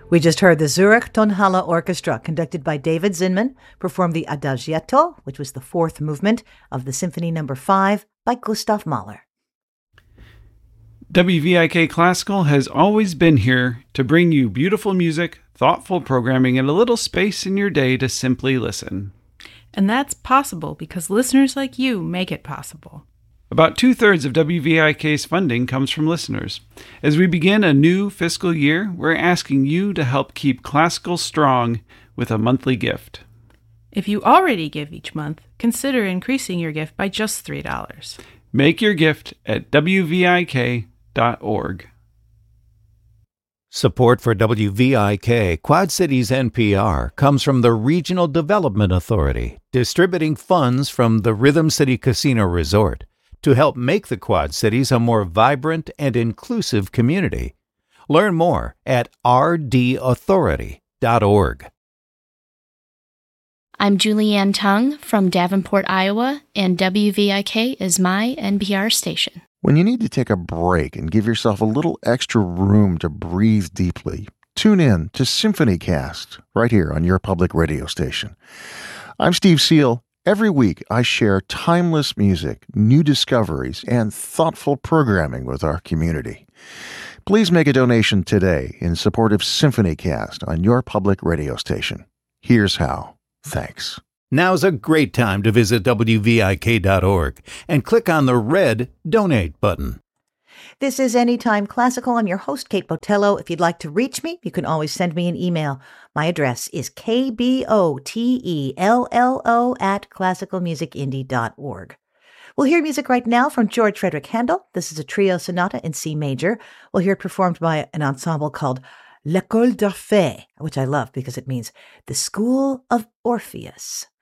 We just heard the Zurich Tonhalle Orchestra, conducted by David Zinman, perform the Adagietto, which was the fourth movement of the Symphony No. 5 by Gustav Mahler. WVIK Classical has always been here to bring you beautiful music, thoughtful programming, and a little space in your day to simply listen. And that's possible because listeners like you make it possible. About 2/3 of WVIK's funding comes from listeners. As we begin a new fiscal year, we're asking you to help keep classical strong with a monthly gift. If you already give each month, consider increasing your gift by just $3. Make your gift at WVIK.org. Support for WVIK Quad Cities NPR comes from the Regional Development Authority, distributing funds from the Rhythm City Casino Resort to help make the Quad Cities a more vibrant and inclusive community. Learn more at rdauthority.org. I'm Julianne Tung from Davenport, Iowa, and WVIK is my NPR station. When you need to take a break and give yourself a little extra room to breathe deeply, tune in to SymphonyCast right here on your public radio station. I'm Steve Seal. Every week, I share timeless music, new discoveries, and thoughtful programming with our community. Please make a donation today in support of SymphonyCast on your public radio station. Here's how. Thanks. Now's a great time to visit WVIK.org and click on the red Donate button. This is Anytime Classical. I'm your host, Kate Botello. If you'd like to reach me, you can always send me an email. My address is kbotellO@classicalmusicindie.org. We'll hear music right now from George Frederick Handel. This is a trio sonata in C major. We'll hear it performed by an ensemble called L'École d'Orphée, which I love because it means the School of Orpheus.